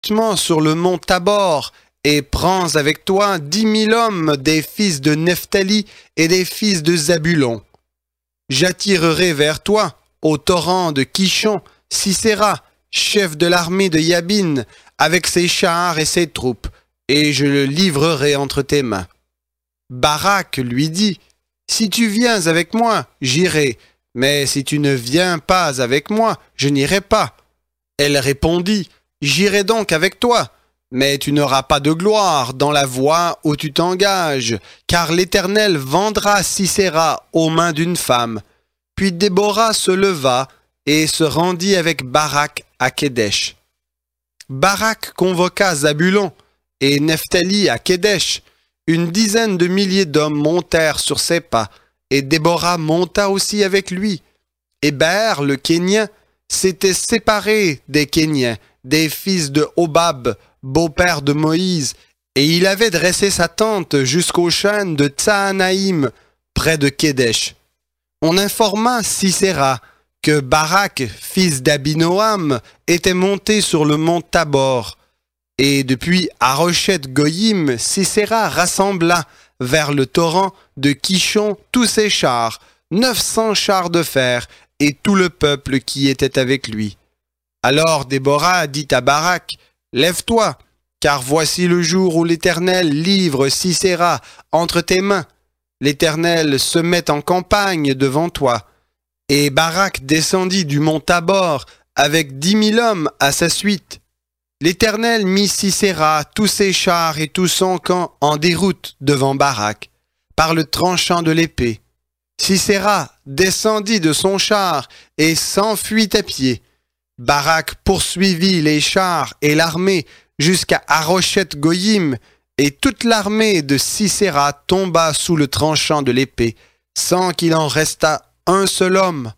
monte sur le mont Tabor, et prends avec toi 10 000 hommes des fils de Nephtali et des fils de Zabulon. J'attirerai vers toi, au torrent de Kishon, Sisera, chef de l'armée de Yabin, avec ses chars et ses troupes, et je le livrerai entre tes mains. Barak lui dit, si tu viens avec moi, j'irai, mais si tu ne viens pas avec moi, je n'irai pas. Elle répondit, j'irai donc avec toi, mais tu n'auras pas de gloire dans la voie où tu t'engages, car l'Éternel vendra Sisera aux mains d'une femme. Puis Déborah se leva et se rendit avec Barak à Kédesh. Barak convoqua Zabulon et Nephtali à Kédesh. 10 000 d'hommes montèrent sur ses pas, et Déborah monta aussi avec lui. Héber, le Kénien, s'était séparé des Kéniens, des fils de Hobab, beau-père de Moïse, et il avait dressé sa tente jusqu'aux chênes de Tsahanaïm, près de Kédesh. On informa Sisera que Barak, fils d'Abinoam, était monté sur le mont Tabor. Et depuis Haroshet-Goyim, Sisera rassembla vers le torrent de Kishon tous ses chars, 900 chars de fer, et tout le peuple qui était avec lui. Alors Déborah dit à Barak, « Lève-toi, car voici le jour où l'Éternel livre Sisera entre tes mains. L'Éternel se met en campagne devant toi. » Et Barak descendit du mont Tabor avec 10 000 hommes à sa suite. L'Éternel mit Sisera, tous ses chars et tout son camp en déroute devant Barak, par le tranchant de l'épée. Sisera descendit de son char et s'enfuit à pied. Barak poursuivit les chars et l'armée jusqu'à Haroshet-Goyim, et toute l'armée de Sisera tomba sous le tranchant de l'épée, sans qu'il en restât un seul homme.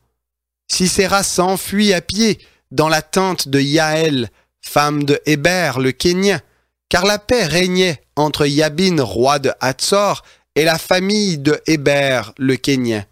Sisera s'enfuit à pied dans la tente de Yaël, femme de Héber le Kénien, car la paix régnait entre Yabin, roi de Hatzor, et la famille de Héber le Kénien.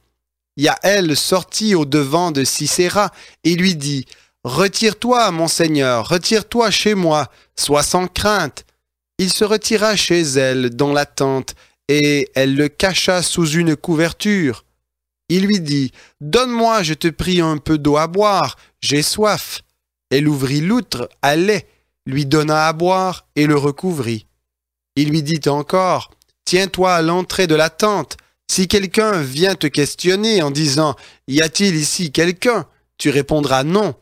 Yaël sortit au devant de Sisera et lui dit, « Retire-toi, mon seigneur, retire-toi chez moi, sois sans crainte. » Il se retira chez elle dans la tente, et elle le cacha sous une couverture. Il lui dit, « Donne-moi, je te prie, un peu d'eau à boire, j'ai soif. » Elle ouvrit l'outre à lait, lui donna à boire et le recouvrit. Il lui dit encore, « Tiens-toi à l'entrée de la tente. Si quelqu'un vient te questionner en disant, « Y a-t-il ici quelqu'un ?» tu répondras non.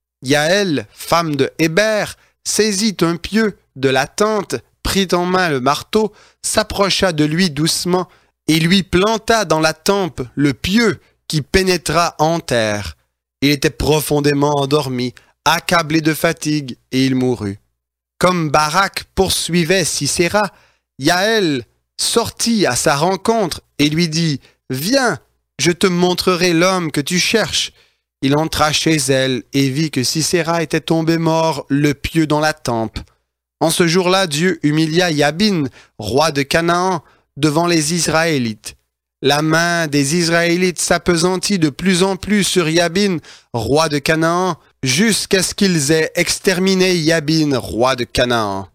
Yaël, femme de Héber, saisit un pieu de la tente, prit en main le marteau, s'approcha de lui doucement et lui planta dans la tempe le pieu qui pénétra en terre. Il était profondément endormi, accablé de fatigue, et il mourut. Comme Barak poursuivait Sisera, Yaël sortit à sa rencontre et lui dit, « Viens, je te montrerai l'homme que tu cherches. » Il entra chez elle et vit que Sisera était tombé mort, le pieu dans la tempe. En ce jour-là, Dieu humilia Yabin, roi de Canaan, devant les Israélites. La main des Israélites s'appesantit de plus en plus sur Yabin, roi de Canaan, jusqu'à ce qu'ils aient exterminé Yabin, roi de Canaan.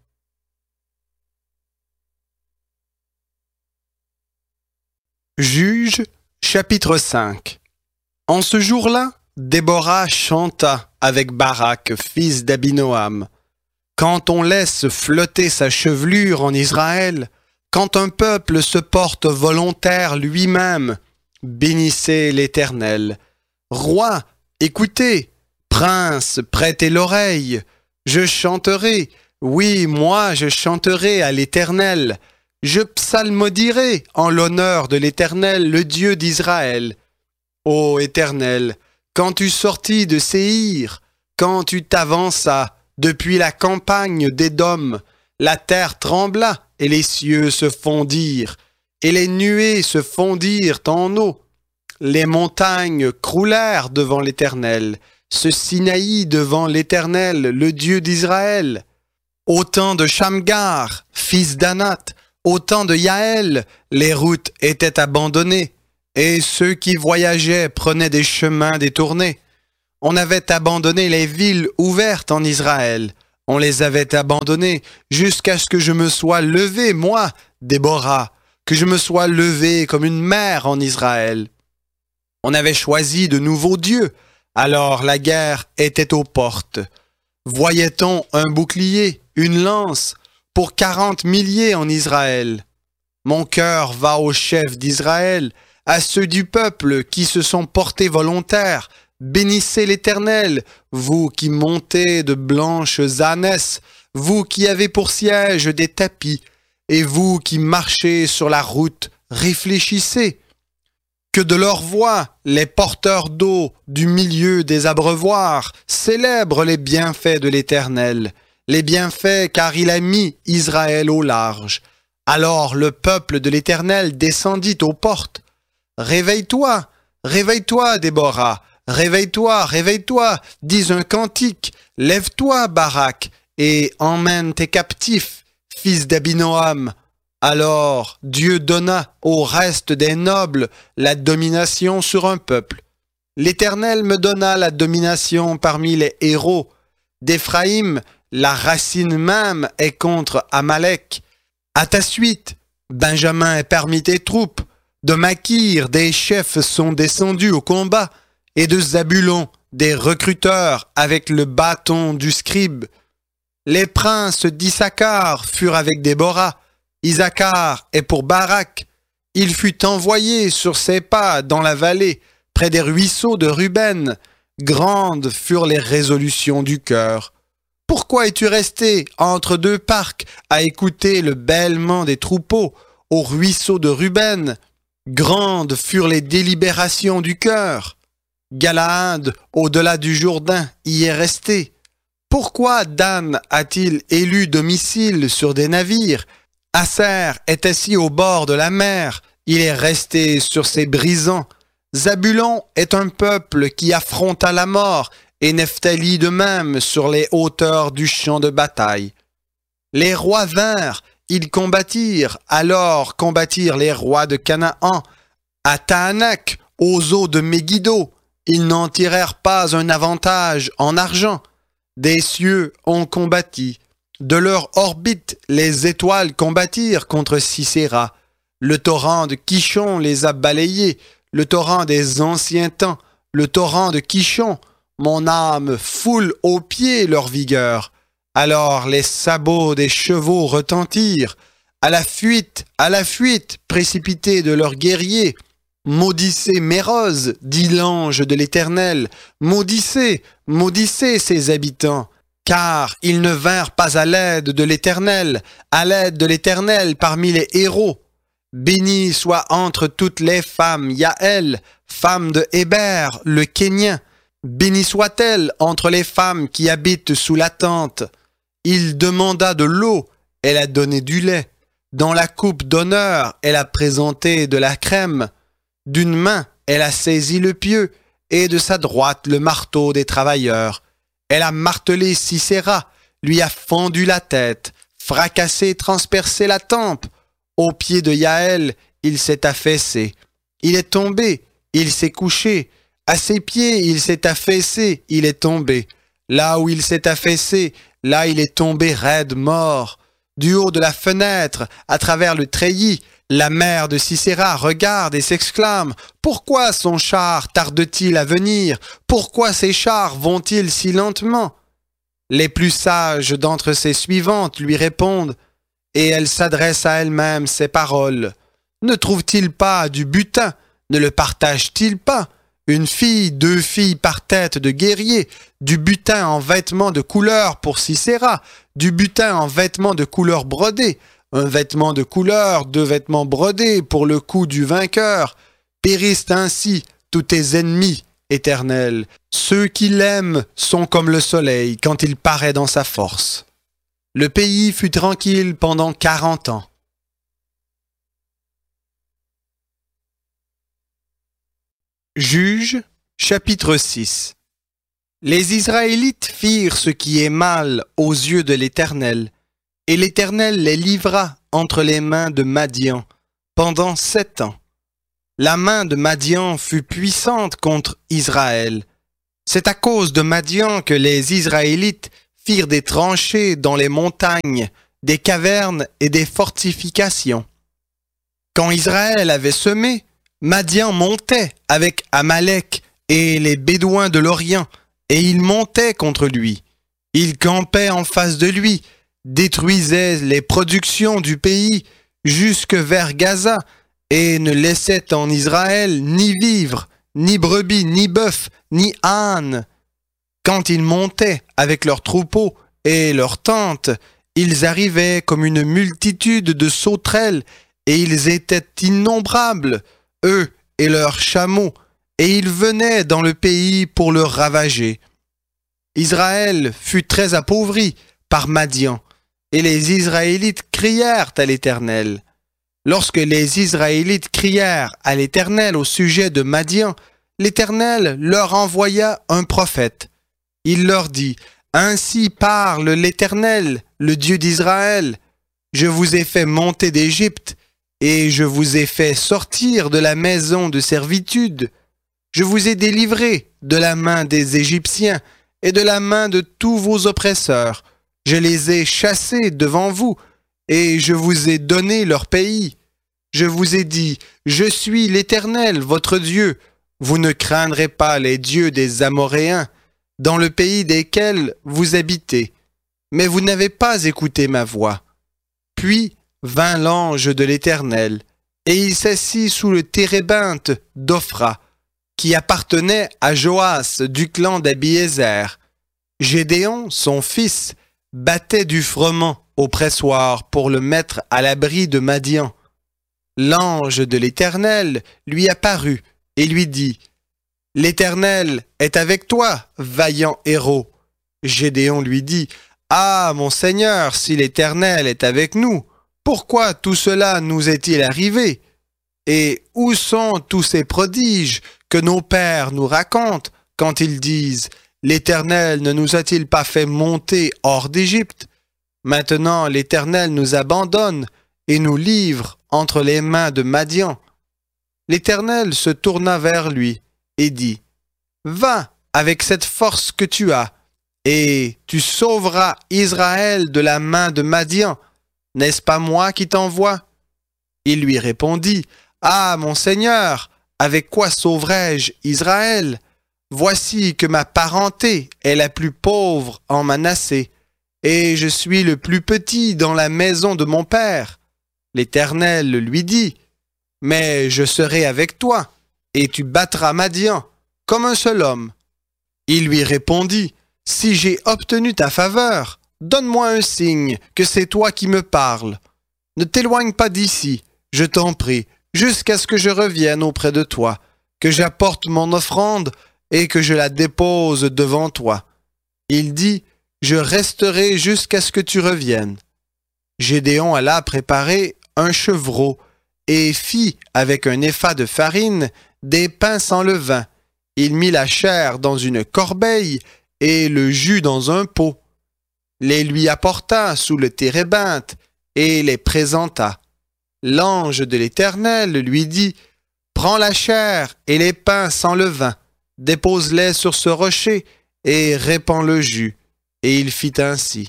Juges, chapitre 5. En ce jour-là, Déborah chanta avec Barak, fils d'Abinoam. Quand on laisse flotter sa chevelure en Israël, quand un peuple se porte volontaire lui-même, bénissez l'Éternel. Roi, écoutez, prince, prêtez l'oreille. Je chanterai, oui, moi je chanterai à l'Éternel. Je psalmodierai en l'honneur de l'Éternel, le Dieu d'Israël. Ô Éternel, quand tu sortis de Séhir, quand tu t'avanças depuis la campagne d'Édom, la terre trembla et les cieux se fondirent, et les nuées se fondirent en eau. Les montagnes croulèrent devant l'Éternel, ce Sinaï devant l'Éternel, le Dieu d'Israël. Au temps de Shamgar, fils d'Anath, au temps de Yaël, les routes étaient abandonnées, et ceux qui voyageaient prenaient des chemins détournés. On avait abandonné les villes ouvertes en Israël. On les avait abandonnés jusqu'à ce que je me sois levé, moi, Déborah, que je me sois levé comme une mère en Israël. On avait choisi de nouveaux dieux, alors la guerre était aux portes. Voyait-on un bouclier, une lance, pour 40 milliers en Israël? Mon cœur va aux chefs d'Israël, à ceux du peuple qui se sont portés volontaires. Bénissez l'Éternel, vous qui montez de blanches ânesses, vous qui avez pour siège des tapis, et vous qui marchez sur la route, réfléchissez. Que de leur voix, les porteurs d'eau du milieu des abreuvoirs célèbrent les bienfaits de l'Éternel, les bienfaits car il a mis Israël au large. Alors le peuple de l'Éternel descendit aux portes. Réveille-toi, réveille-toi, Déborah, réveille-toi, réveille-toi, dis un cantique, lève-toi, Barak, et emmène tes captifs, fils d'Abinoam. Alors Dieu donna au reste des nobles la domination sur un peuple. L'Éternel me donna la domination parmi les héros. D'Éphraïm, la racine même est contre Amalek. À ta suite, Benjamin est parmi tes troupes. De Makir, des chefs sont descendus au combat, et de Zabulon, des recruteurs avec le bâton du scribe. Les princes d'Issachar furent avec Déborah. Isachar est pour Barak. Il fut envoyé sur ses pas dans la vallée, près des ruisseaux de Ruben. Grandes furent les résolutions du cœur. Pourquoi es-tu resté entre deux parcs à écouter le bêlement des troupeaux au ruisseau de Ruben? Grandes furent les délibérations du cœur. Galaad, au-delà du Jourdain, y est resté. Pourquoi Dan a-t-il élu domicile sur des navires? Aser est assis au bord de la mer, il est resté sur ses brisants. Zabulon est un peuple qui affronta la mort, et Nephtali de même sur les hauteurs du champ de bataille. Les rois vinrent, ils combattirent, alors combattirent les rois de Canaan. À Tahanak, aux eaux de Megiddo, ils n'en tirèrent pas un avantage en argent. Des cieux ont combattu. De leur orbite, les étoiles combattirent contre Sisera. Le torrent de Kishon les a balayés, le torrent des anciens temps, le torrent de Kishon. Mon âme foule aux pieds leur vigueur. Alors les sabots des chevaux retentirent. À la fuite, précipités de leurs guerriers. Maudissez Mérose, dit l'ange de l'Éternel. Maudissez, maudissez ses habitants. Car ils ne vinrent pas à l'aide de l'Éternel, à l'aide de l'Éternel parmi les héros. Béni soit entre toutes les femmes Yaël, femme de Héber, le Kénien. Béni soit-elle entre les femmes qui habitent sous la tente. Il demanda de l'eau, elle a donné du lait. Dans la coupe d'honneur, elle a présenté de la crème. D'une main, elle a saisi le pieu, et de sa droite le marteau des travailleurs. Elle a martelé Sisera, lui a fendu la tête, fracassé, transpercé la tempe. Au pied de Yaël, il s'est affaissé. Il est tombé, il s'est couché. À ses pieds, il s'est affaissé, il est tombé. Là où il s'est affaissé, là il est tombé raide mort. Du haut de la fenêtre, à travers le treillis, la mère de Sisera regarde et s'exclame « Pourquoi son char tarde-t-il à venir? Pourquoi ses chars vont-ils si lentement ?» Les plus sages d'entre ses suivantes lui répondent, et elle s'adresse à elle-même ces paroles. « Ne trouve-t-il pas du butin? Ne le partage-t-il pas? Une fille, 2 filles par tête de guerrier, du butin en vêtements de couleur pour Sisera, du butin en vêtements de couleur brodée, un vêtement de couleur, 2 vêtements brodés pour le cou du vainqueur. Périssent ainsi tous tes ennemis, Éternel. Ceux qui l'aiment sont comme le soleil quand il paraît dans sa force. » Le pays fut tranquille pendant 40 ans. Juges, chapitre 6. Les Israélites firent ce qui est mal aux yeux de l'Éternel, et l'Éternel les livra entre les mains de Madian pendant 7 ans. La main de Madian fut puissante contre Israël. C'est à cause de Madian que les Israélites firent des tranchées dans les montagnes, des cavernes et des fortifications. Quand Israël avait semé, Madian montait avec Amalek et les Bédouins de l'Orient, et il montait contre lui. Il campait en face de lui, détruisait les productions du pays jusque vers Gaza, et ne laissait en Israël ni vivre, ni brebis, ni bœuf, ni âne. Quand ils montaient avec leurs troupeaux et leurs tentes, ils arrivaient comme une multitude de sauterelles, et ils étaient innombrables, eux et leurs chameaux, et ils venaient dans le pays pour le ravager. Israël fut très appauvri par Madian, et les Israélites crièrent à l'Éternel. Lorsque les Israélites crièrent à l'Éternel au sujet de Madian, l'Éternel leur envoya un prophète. Il leur dit, « Ainsi parle l'Éternel, le Dieu d'Israël. Je vous ai fait monter d'Égypte, et je vous ai fait sortir de la maison de servitude. Je vous ai délivré de la main des Égyptiens et de la main de tous vos oppresseurs. Je les ai chassés devant vous, et je vous ai donné leur pays. Je vous ai dit, je suis l'Éternel, votre Dieu. Vous ne craindrez pas les dieux des Amoréens, dans le pays desquels vous habitez. Mais vous n'avez pas écouté ma voix. » Puis vint l'ange de l'Éternel, et il s'assit sous le térébinthe d'Ophra, qui appartenait à Joas du clan d'Abiézer. Gédéon, son fils, battait du froment au pressoir pour le mettre à l'abri de Madian. L'ange de l'Éternel lui apparut et lui dit, « L'Éternel est avec toi, vaillant héros. » Gédéon lui dit, « Ah, mon Seigneur, si l'Éternel est avec nous, pourquoi tout cela nous est-il arrivé? Et où sont tous ces prodiges que nos pères nous racontent quand ils disent « L'Éternel ne nous a-t-il pas fait monter hors d'Égypte? Maintenant l'Éternel nous abandonne et nous livre entre les mains de Madian. » L'Éternel se tourna vers lui et dit, « Va avec cette force que tu as, et tu sauveras Israël de la main de Madian. N'est-ce pas moi qui t'envoie? » Il lui répondit, « Ah, mon Seigneur, avec quoi sauverai-je Israël? Voici que ma parenté est la plus pauvre en Manassé, et je suis le plus petit dans la maison de mon père. » L'Éternel lui dit, « Mais je serai avec toi, et tu battras Madian, comme un seul homme. » Il lui répondit, « Si j'ai obtenu ta faveur, donne-moi un signe que c'est toi qui me parles. Ne t'éloigne pas d'ici, je t'en prie, jusqu'à ce que je revienne auprès de toi, que j'apporte mon offrande et que je la dépose devant toi. » Il dit, « Je resterai jusqu'à ce que tu reviennes. » Gédéon alla préparer un chevreau et fit avec un épha de farine des pains sans levain. Il mit la chair dans une corbeille et le jus dans un pot. Les lui apporta sous le térébinthe et les présenta. L'ange de l'Éternel lui dit, « Prends la chair et les pains sans levain, dépose-les sur ce rocher et répands le jus. » Et il fit ainsi.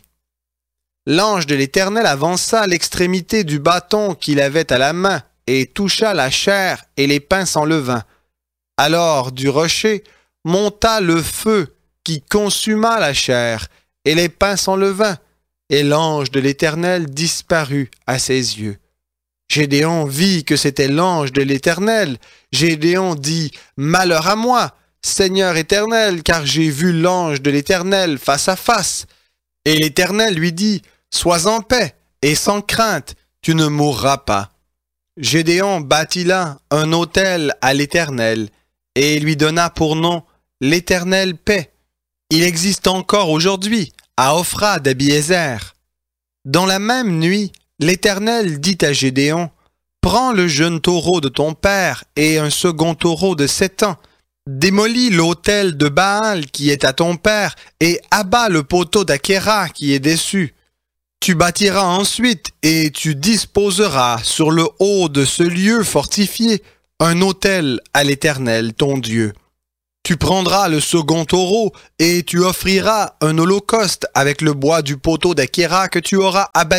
L'ange de l'Éternel avança l'extrémité du bâton qu'il avait à la main et toucha la chair et les pains sans levain. Alors du rocher monta le feu qui consuma la chair et les pains sans levain, et l'ange de l'Éternel disparut à ses yeux. Gédéon vit que c'était l'ange de l'Éternel. Gédéon dit, « Malheur à moi, Seigneur Éternel, car j'ai vu l'ange de l'Éternel face à face. » Et l'Éternel lui dit, « Sois en paix et sans crainte, tu ne mourras pas. » Gédéon bâtit là un autel à l'Éternel et lui donna pour nom l'Éternel paix. Il existe encore aujourd'hui à Ophra d'Abiézer. Dans la même nuit, l'Éternel dit à Gédéon, « Prends le jeune taureau de ton père et un second taureau de 7 ans, démolis l'autel de Baal qui est à ton père et abats le poteau d'Achéra qui est dessus. Tu bâtiras ensuite et tu disposeras sur le haut de ce lieu fortifié un autel à l'Éternel ton Dieu. Tu prendras le second taureau et tu offriras un holocauste avec le bois du poteau d'Achéra que tu auras abattu. »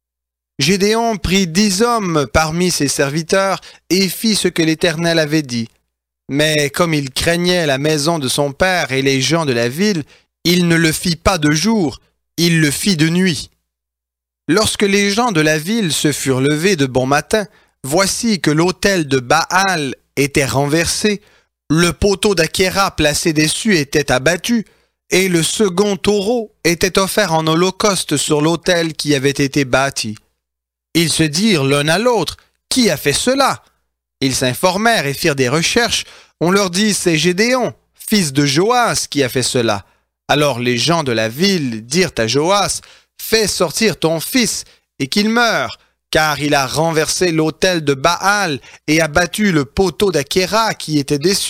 Gédéon prit 10 hommes parmi ses serviteurs et fit ce que l'Éternel avait dit. Mais comme il craignait la maison de son père et les gens de la ville, il ne le fit pas de jour, il le fit de nuit. Lorsque les gens de la ville se furent levés de bon matin, voici que l'autel de Baal était renversé, le poteau d'Achéra placé dessus était abattu, et le second taureau était offert en holocauste sur l'autel qui avait été bâti. Ils se dirent l'un à l'autre, « Qui a fait cela ?» Ils s'informèrent et firent des recherches. On leur dit, « C'est Gédéon, fils de Joas, qui a fait cela. » Alors les gens de la ville dirent à Joas, « Fais sortir ton fils et qu'il meure, car il a renversé l'autel de Baal et a battu le poteau d'Achéra qui était dessus. »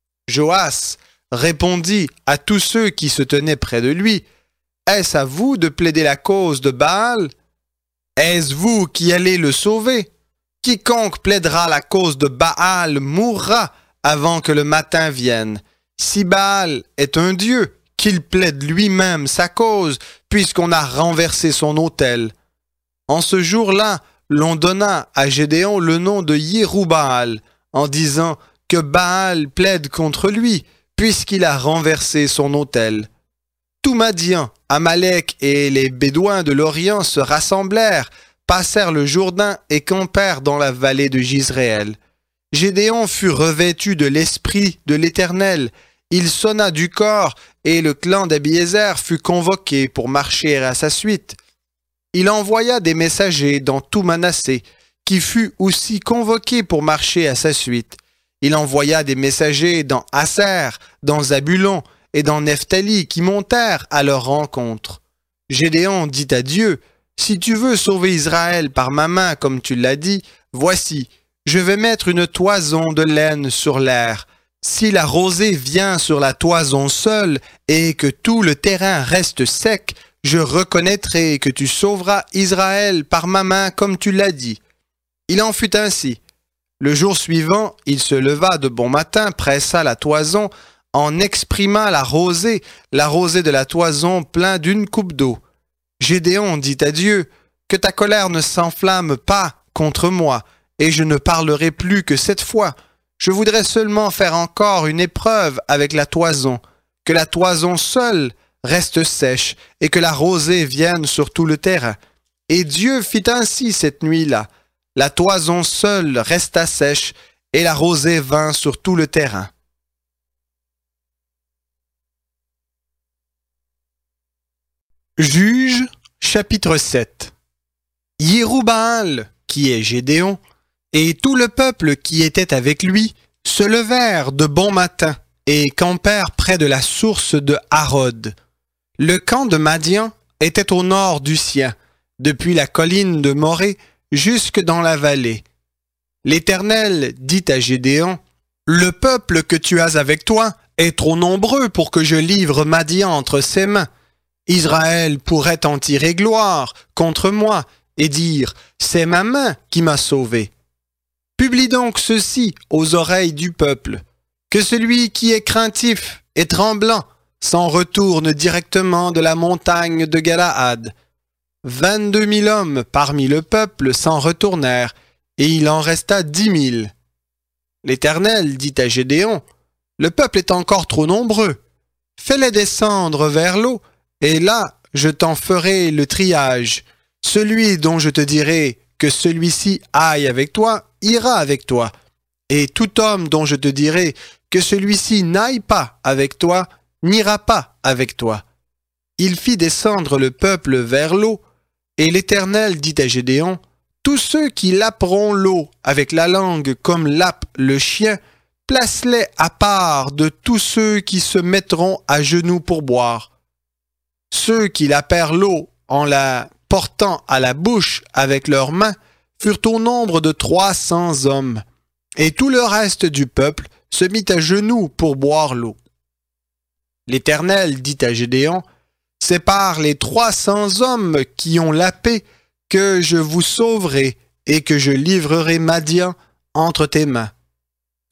Joas répondit à tous ceux qui se tenaient près de lui, « Est-ce à vous de plaider la cause de Baal? Est-ce vous qui allez le sauver? Quiconque plaidera la cause de Baal mourra avant que le matin vienne. Si Baal est un dieu, qu'il plaide lui-même sa cause, puisqu'on a renversé son autel. » En ce jour-là, l'on donna à Gédéon le nom de Yérub-Baal, en disant que Baal plaide contre lui, puisqu'il a renversé son autel. Tout Madian, Amalek et les Bédouins de l'Orient se rassemblèrent, passèrent le Jourdain et campèrent dans la vallée de Jizréel. Gédéon fut revêtu de l'Esprit de l'Éternel. Il sonna du corps et le clan d'Abiézer fut convoqué pour marcher à sa suite. Il envoya des messagers dans tout Manassé, qui fut aussi convoqué pour marcher à sa suite. Il envoya des messagers dans Aser, dans Zabulon et dans Nephtali, qui montèrent à leur rencontre. Gédéon dit à Dieu, « Si tu veux sauver Israël par ma main, comme tu l'as dit, voici, je vais mettre une toison de laine sur l'air. Si la rosée vient sur la toison seule et que tout le terrain reste sec, je reconnaîtrai que tu sauveras Israël par ma main comme tu l'as dit. » Il en fut ainsi. Le jour suivant, il se leva de bon matin, pressa la toison, en exprima la rosée de la toison plein d'une coupe d'eau. Gédéon dit à Dieu, « Que ta colère ne s'enflamme pas contre moi, et je ne parlerai plus que cette fois. Je voudrais seulement faire encore une épreuve avec la toison, que la toison seule reste sèche et que la rosée vienne sur tout le terrain. » Et Dieu fit ainsi cette nuit-là. La toison seule resta sèche et la rosée vint sur tout le terrain. Juges, chapitre 7. Yérub-Baal, qui est Gédéon, et tout le peuple qui était avec lui, se levèrent de bon matin et campèrent près de la source de Harod. Le camp de Madian était au nord du sien, depuis la colline de Morée jusque dans la vallée. L'Éternel dit à Gédéon, « Le peuple que tu as avec toi est trop nombreux pour que je livre Madian entre ses mains. Israël pourrait en tirer gloire contre moi et dire, « C'est ma main qui m'a sauvé. » Publie donc ceci aux oreilles du peuple, que celui qui est craintif et tremblant s'en retourne directement de la montagne de Galaad. 22 000 hommes parmi le peuple s'en retournèrent, et il en resta 10 000. L'Éternel dit à Gédéon, « Le peuple est encore trop nombreux. Fais-les descendre vers l'eau, et là je t'en ferai le triage. Celui dont je te dirai que celui-ci aille avec toi, ira avec toi. Et tout homme dont je te dirai que celui-ci n'aille pas avec toi, n'ira pas avec toi. » Il fit descendre le peuple vers l'eau, et l'Éternel dit à Gédéon, « Tous ceux qui laperont l'eau avec la langue comme lappe le chien, place-les à part de tous ceux qui se mettront à genoux pour boire. Ceux qui lapèrent l'eau en la portant à la bouche avec leurs mains furent au nombre de 300 hommes, et tout le reste du peuple se mit à genoux pour boire l'eau. L'Éternel dit à Gédéon, « C'est par les 300 hommes qui ont lapé que je vous sauverai et que je livrerai Madian entre tes mains.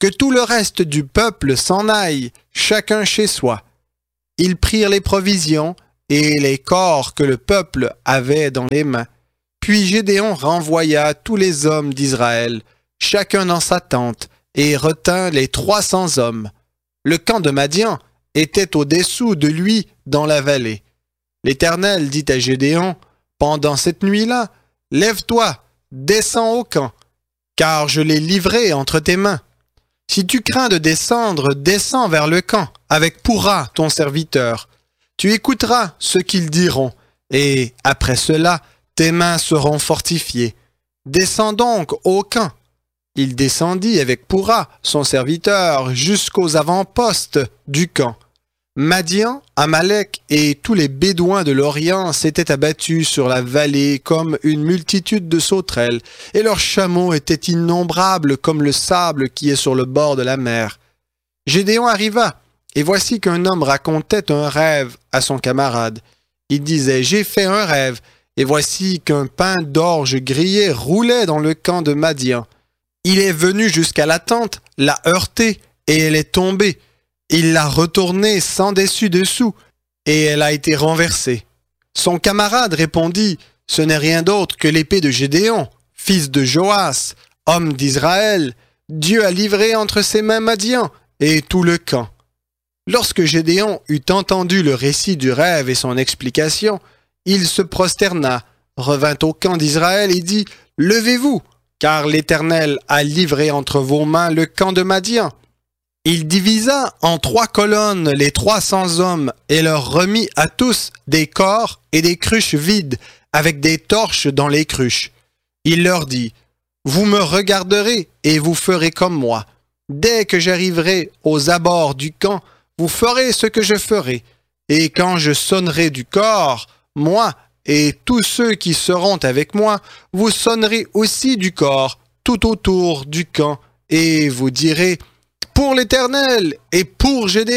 que tout le reste du peuple s'en aille, chacun chez soi. Ils prirent les provisions et les corps que le peuple avait dans les mains. Puis Gédéon renvoya tous les hommes d'Israël, chacun dans sa tente, et retint les 300 hommes. Le camp de Madian était au-dessous de lui dans la vallée. L'Éternel dit à Gédéon, pendant cette nuit-là, lève-toi, descends au camp, car je l'ai livré entre tes mains. Si tu crains de descendre, descends vers le camp, avec Pourra, ton serviteur. Tu écouteras ce qu'ils diront, et après cela, tes mains seront fortifiées. Descends donc au camp. Il descendit avec Pourra, son serviteur, jusqu'aux avant-postes du camp. Madian, Amalek et tous les Bédouins de l'Orient s'étaient abattus sur la vallée comme une multitude de sauterelles, et leurs chameaux étaient innombrables comme le sable qui est sur le bord de la mer. Gédéon arriva, et voici qu'un homme racontait un rêve à son camarade. Il disait « J'ai fait un rêve, et voici qu'un pain d'orge grillé roulait dans le camp de Madian. Il est venu jusqu'à la tente, l'a heurtée, et elle est tombée. Il l'a retournée sans dessus-dessous, et elle a été renversée. Son camarade répondit, « Ce n'est rien d'autre que l'épée de Gédéon, fils de Joas, homme d'Israël. Dieu a livré entre ses mains Madian et tout le camp. » Lorsque Gédéon eut entendu le récit du rêve et son explication, il se prosterna, revint au camp d'Israël et dit, « Levez-vous, car l'Éternel a livré entre vos mains le camp de Madian. » Il divisa en 3 colonnes les 300 hommes et leur remit à tous des corps et des cruches vides, avec des torches dans les cruches. Il leur dit, « Vous me regarderez et vous ferez comme moi. Dès que j'arriverai aux abords du camp, vous ferez ce que je ferai. Et quand je sonnerai du corps, moi et tous ceux qui seront avec moi, vous sonnerez aussi du corps tout autour du camp, et vous direz, « Pour l'Éternel et pour Gédéon !»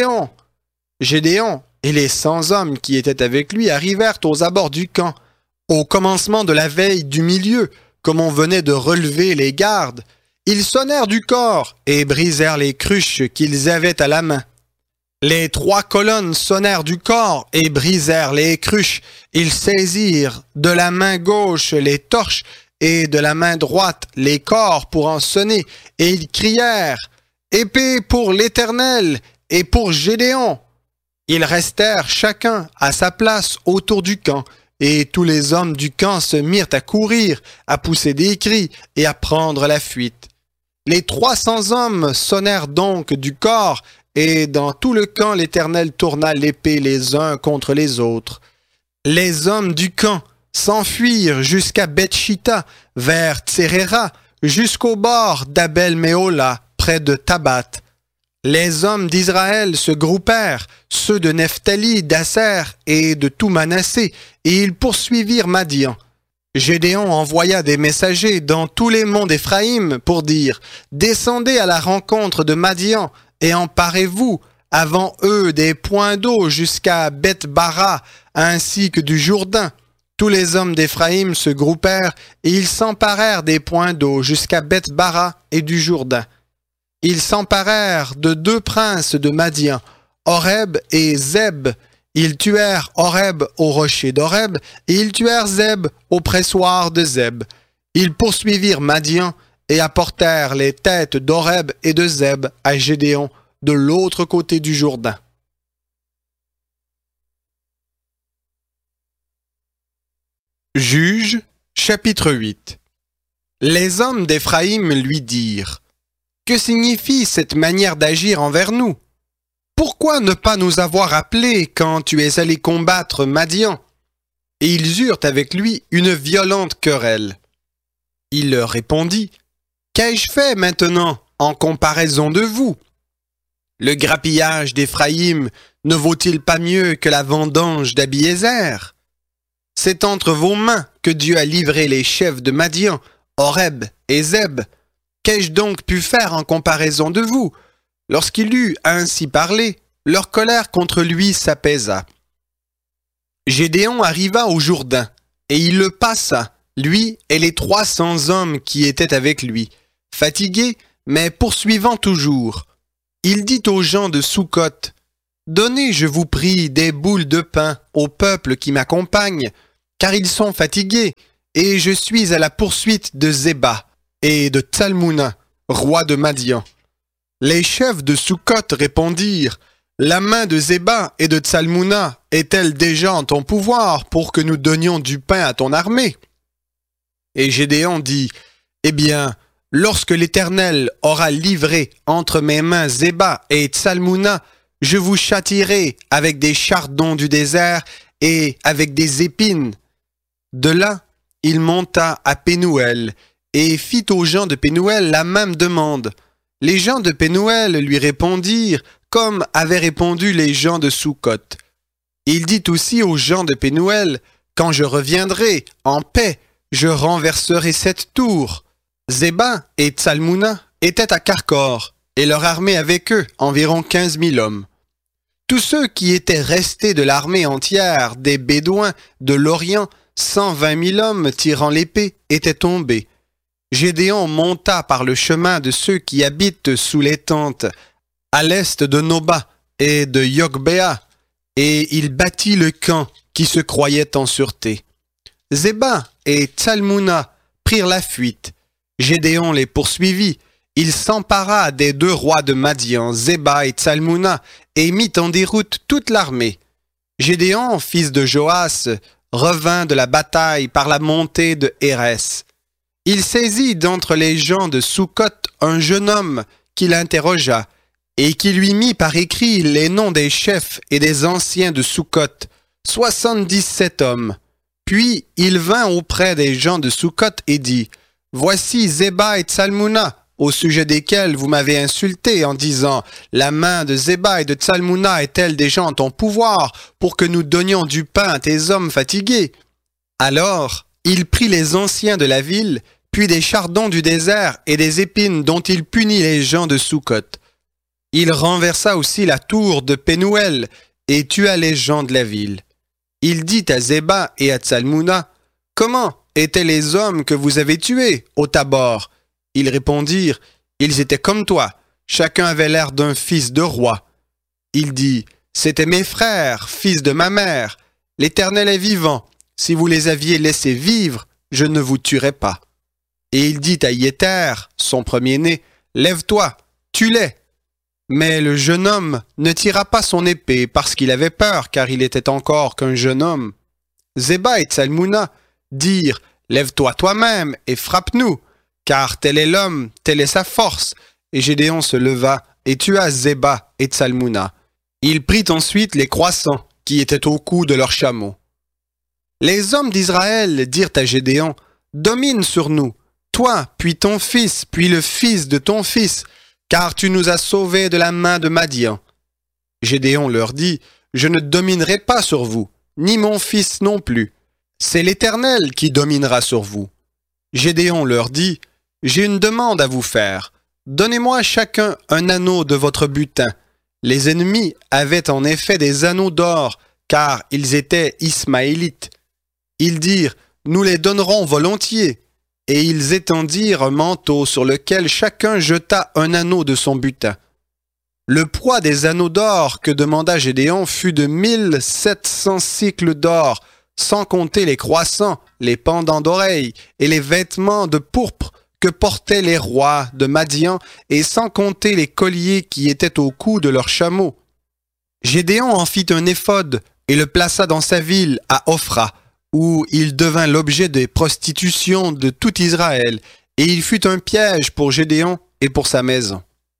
Gédéon et les 100 hommes qui étaient avec lui arrivèrent aux abords du camp, au commencement de la veille du milieu, comme on venait de relever les gardes. Ils sonnèrent du corps et brisèrent les cruches qu'ils avaient à la main. Les 3 colonnes sonnèrent du corps et brisèrent les cruches. Ils saisirent de la main gauche les torches et de la main droite les corps pour en sonner, et ils crièrent, « Épée pour l'Éternel et pour Gédéon !» Ils restèrent chacun à sa place autour du camp, et tous les hommes du camp se mirent à courir, à pousser des cris et à prendre la fuite. Les 300 hommes sonnèrent donc du corps, et dans tout le camp l'Éternel tourna l'épée les uns contre les autres. Les hommes du camp s'enfuirent jusqu'à Beth-Shitta, vers Tséréra, jusqu'au bord d'Abel-Méhola, près de Tabat. Les hommes d'Israël se groupèrent, ceux de Nephtali, d'Asser et de tout Manassé, et ils poursuivirent Madian. Gédéon envoya des messagers dans tous les monts d'Éphraïm pour dire « Descendez à la rencontre de Madian et emparez-vous avant eux des points d'eau jusqu'à Beth-Bara, ainsi que du Jourdain. » Tous les hommes d'Éphraïm se groupèrent et ils s'emparèrent des points d'eau jusqu'à Beth-Bara et du Jourdain. Ils s'emparèrent de 2 princes de Madian, Oreb et Zeb. Ils tuèrent Oreb au rocher d'Oreb, et ils tuèrent Zeb au pressoir de Zeb. Ils poursuivirent Madian et apportèrent les têtes d'Oreb et de Zeb à Gédéon de l'autre côté du Jourdain. Juges, chapitre 8. Les hommes d'Éphraïm lui dirent, « Que signifie cette manière d'agir envers nous? Pourquoi ne pas nous avoir appelés quand tu es allé combattre Madian ?» Et ils eurent avec lui une violente querelle. Il leur répondit, « Qu'ai-je fait maintenant en comparaison de vous? Le grappillage d'Éphraïm ne vaut-il pas mieux que la vendange d'Abiézer? C'est entre vos mains que Dieu a livré les chefs de Madian, Oreb et Zeb. Qu'ai-je donc pu faire en comparaison de vous? » Lorsqu'il eut ainsi parlé, leur colère contre lui s'apaisa. Gédéon arriva au Jourdain, et il le passa, lui et les 300 hommes qui étaient avec lui, fatigués, Mais poursuivant toujours, il dit aux gens de Soukhot, « Donnez, je vous prie, des boules de pain au peuple qui m'accompagne, car ils sont fatigués, et je suis à la poursuite de Zéba et de Tsalmouna, roi de Madian. » Les chefs de Soukhot répondirent, « La main de Zéba et de Tsalmouna est-elle déjà en ton pouvoir pour que nous donnions du pain à ton armée ?» Et Gédéon dit, « Eh bien, lorsque l'Éternel aura livré entre mes mains Zéba et Tsalmouna, je vous châtierai avec des chardons du désert et avec des épines. » De là, il monta à Pénouël et fit aux gens de Pénouël la même demande. Les gens de Pénouël lui répondirent comme avaient répondu les gens de Soukhot. Il dit aussi aux gens de Pénouël, « Quand je reviendrai en paix, je renverserai cette tour. » Zéba et Tsalmouna étaient à Karkor, et leur armée avec eux, environ 15 000 hommes. Tous ceux qui étaient restés de l'armée entière des Bédouins de l'Orient, 120 000 hommes tirant l'épée, étaient tombés. Gédéon monta par le chemin de ceux qui habitent sous les tentes, à l'est de Noba et de Yogbéa, et il bâtit le camp qui se croyait en sûreté. Zéba et Tsalmouna prirent la fuite. Gédéon les poursuivit. Il s'empara des deux rois de Madian, Zéba et Tsalmouna, et mit en déroute toute l'armée. Gédéon, fils de Joas, revint de la bataille par la montée de Hérès. Il saisit d'entre les gens de Soukhot un jeune homme qui l'interrogea, et qui lui mit par écrit les noms des chefs et des anciens de Soukhot, 77 hommes. Puis il vint auprès des gens de Soukhot et dit, « Voici Zéba et Tsalmouna, au sujet desquels vous m'avez insulté en disant, « La main de Zéba et de Tsalmouna est-elle déjà en ton pouvoir pour que nous donnions du pain à tes hommes fatigués ?» Alors il prit les anciens de la ville, puis des chardons du désert et des épines dont il punit les gens de Soukhot. Il renversa aussi la tour de Pénouël et tua les gens de la ville. Il dit à Zéba et à Tsalmouna, « Comment étaient les hommes que vous avez tués au Tabor ?» Ils répondirent, « Ils étaient comme toi, chacun avait l'air d'un fils de roi. » Il dit, « C'étaient mes frères, fils de ma mère. L'Éternel est vivant. Si vous les aviez laissés vivre, je ne vous tuerais pas. » Et il dit à Yéter, son premier-né, « Lève-toi, tue-les. » Mais le jeune homme ne tira pas son épée parce qu'il avait peur, car il était encore qu'un jeune homme. Zéba et Tsalmouna dirent, « Lève-toi toi-même et frappe-nous, car tel est l'homme, telle est sa force. » Et Gédéon se leva et tua Zéba et Tsalmouna. Il prit ensuite les croissants qui étaient au cou de leurs chameaux. Les hommes d'Israël dirent à Gédéon, « Domine sur nous, toi, puis ton fils, puis le fils de ton fils, car tu nous as sauvés de la main de Madian. » Gédéon leur dit, « Je ne dominerai pas sur vous, ni mon fils non plus. C'est l'Éternel qui dominera sur vous. » Gédéon leur dit, « J'ai une demande à vous faire. Donnez-moi chacun un anneau de votre butin. » Les ennemis avaient en effet des anneaux d'or, car ils étaient ismaélites. Ils dirent, « Nous les donnerons volontiers. » Et ils étendirent un manteau sur lequel chacun jeta un anneau de son butin. Le poids des anneaux d'or que demanda Gédéon fut de 1700 cycles d'or, sans compter les croissants, les pendants d'oreilles et les vêtements de pourpre que portaient les rois de Madian, et sans compter les colliers qui étaient au cou de leurs chameaux. Gédéon en fit un éphod et le plaça dans sa ville à Ophra, où il devint l'objet des prostitutions de tout Israël, et il fut un piège pour Gédéon et pour sa maison.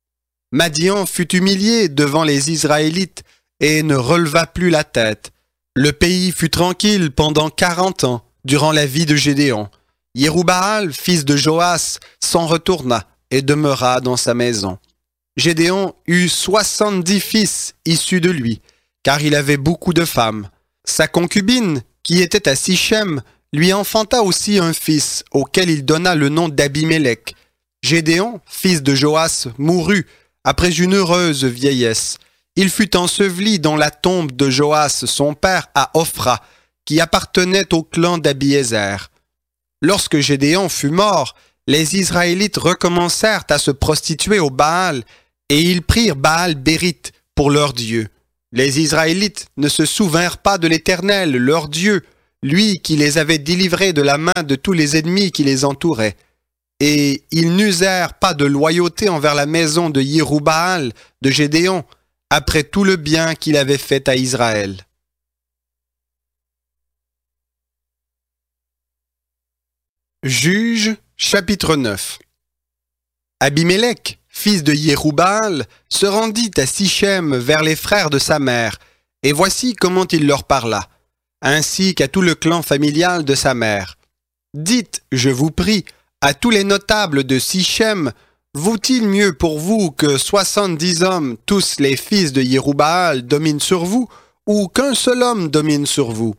Madian fut humilié devant les Israélites et ne releva plus la tête. Le pays fut tranquille pendant 40 ans, durant la vie de Gédéon. Yéroubaal, fils de Joas, s'en retourna et demeura dans sa maison. Gédéon eut 70 fils issus de lui, car il avait beaucoup de femmes. Sa concubine, qui était à Sichem, lui enfanta aussi un fils, auquel il donna le nom d'Abimélec. Gédéon, fils de Joas, mourut après une heureuse vieillesse. Il fut enseveli dans la tombe de Joas, son père, à Ophra, qui appartenait au clan d'Abiézer. Lorsque Gédéon fut mort, les Israélites recommencèrent à se prostituer au Baal, et ils prirent Baal-Bérith pour leur Dieu. Les Israélites ne se souvinrent pas de l'Éternel, leur Dieu, lui qui les avait délivrés de la main de tous les ennemis qui les entouraient. Et ils n'usèrent pas de loyauté envers la maison de Yérubbaal, de Gédéon, après tout le bien qu'il avait fait à Israël. Juges, chapitre 9. Abimélec, fils de Yérubbaal, se rendit à Sichem vers les frères de sa mère, et voici comment il leur parla, ainsi qu'à tout le clan familial de sa mère. Dites, je vous prie, à tous les notables de Sichem, vaut-il mieux pour vous que 70 hommes, tous les fils de Yérubbaal, dominent sur vous, ou qu'un seul homme domine sur vous?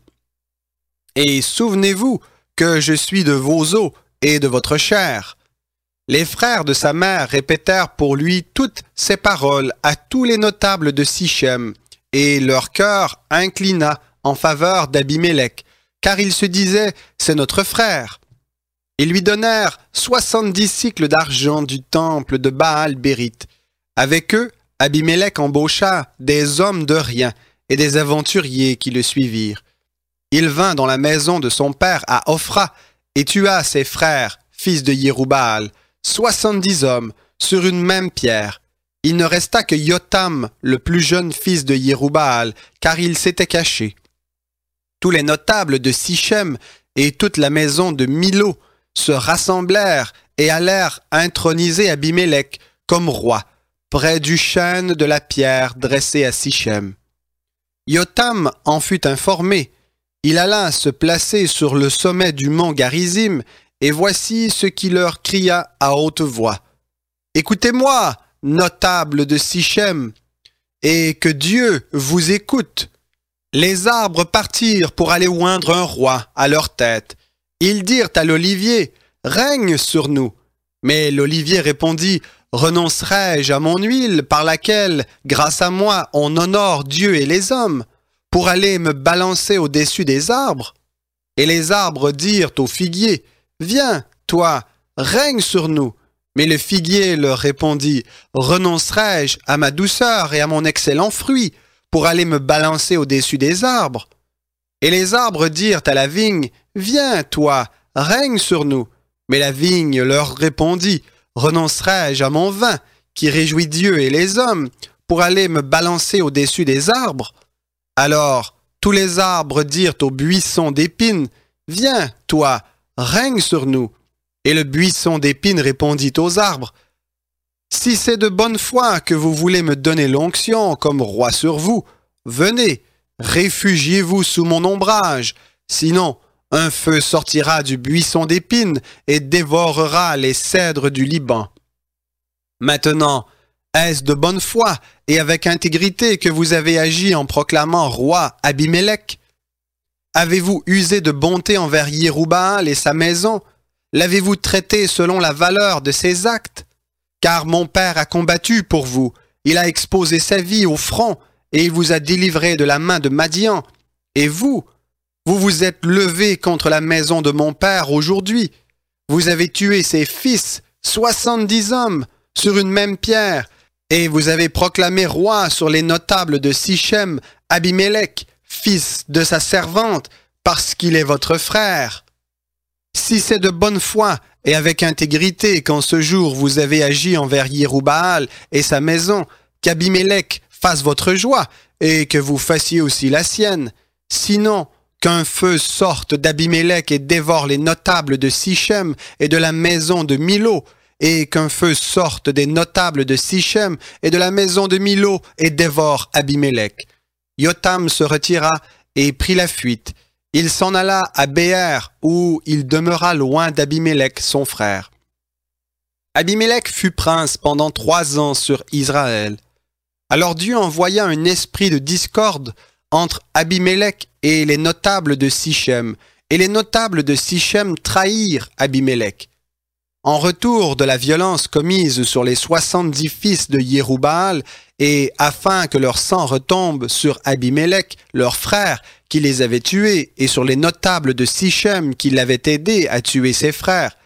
Et souvenez-vous que je suis de vos os et de votre chair. Les frères de sa mère répétèrent pour lui toutes ces paroles à tous les notables de Sichem, et leur cœur inclina en faveur d'Abimélec, car ils se disaient « c'est notre frère ». Ils lui donnèrent 70 cycles d'argent du temple de Baal-Bérith. Avec eux, Abimélec embaucha des hommes de rien et des aventuriers qui le suivirent. Il vint dans la maison de son père à Ophra et tua ses frères, fils de Yérubbaal, 70 hommes, sur une même pierre. Il ne resta que Yotam, le plus jeune fils de Yérubbaal, car il s'était caché. Tous les notables de Sichem et toute la maison de Milo se rassemblèrent et allèrent introniser Abimélec comme roi, près du chêne de la pierre dressé à Sichem. Yotam en fut informé. Il alla se placer sur le sommet du mont Garizim, et voici ce qu'il leur cria à haute voix. « Écoutez-moi, notables de Sichem, et que Dieu vous écoute. » Les arbres partirent pour aller oindre un roi à leur tête. Ils dirent à l'olivier, « Règne sur nous. » Mais l'olivier répondit, « Renoncerai-je à mon huile par laquelle, grâce à moi, on honore Dieu et les hommes, pour aller me balancer au-dessus des arbres? » Et les arbres dirent au figuier, « Viens, toi, règne sur nous. » Mais le figuier leur répondit, « Renoncerai-je à ma douceur et à mon excellent fruit pour aller me balancer au-dessus des arbres? » Et les arbres dirent à la vigne, « Viens, toi, règne sur nous. » Mais la vigne leur répondit, « Renoncerai-je à mon vin, qui réjouit Dieu et les hommes, pour aller me balancer au-dessus des arbres? » Alors tous les arbres dirent au buisson d'épines, « Viens, toi, règne sur nous. » Et le buisson d'épines répondit aux arbres, « Si c'est de bonne foi que vous voulez me donner l'onction comme roi sur vous, venez, réfugiez-vous sous mon ombrage, sinon un feu sortira du buisson d'épines et dévorera les cèdres du Liban. Maintenant, est-ce de bonne foi et avec intégrité que vous avez agi en proclamant roi Abimélec? Avez-vous usé de bonté envers Yérubbaal et sa maison? L'avez-vous traité selon la valeur de ses actes? Car mon père a combattu pour vous, il a exposé sa vie au front, et il vous a délivré de la main de Madian. Et vous vous êtes levé contre la maison de mon père aujourd'hui. Vous avez tué ses fils, 70 hommes, sur une même pierre, et vous avez proclamé roi sur les notables de Sichem, Abimélec, fils de sa servante, parce qu'il est votre frère. Si c'est de bonne foi et avec intégrité qu'en ce jour vous avez agi envers Yérubbaal et sa maison, qu'Abimélec fasse votre joie et que vous fassiez aussi la sienne. Sinon, qu'un feu sorte d'Abimélec et dévore les notables de Sichem et de la maison de Milo, et qu'un feu sorte des notables de Sichem et de la maison de Milo et dévore Abimélec. » Yotam se retira et prit la fuite. Il s'en alla à Béer, où il demeura loin d'Abimélec, son frère. Abimélec fut prince pendant 3 ans sur Israël. Alors Dieu envoya un esprit de discorde entre Abimélec et les notables de Sichem, et les notables de Sichem trahirent Abimélec. En retour de la violence commise sur les 70 fils de Yérubbaal, et afin que leur sang retombe sur Abimélec, leur frère, qui les avait tués, et sur les notables de Sichem qui l'avaient aidé à tuer ses frères,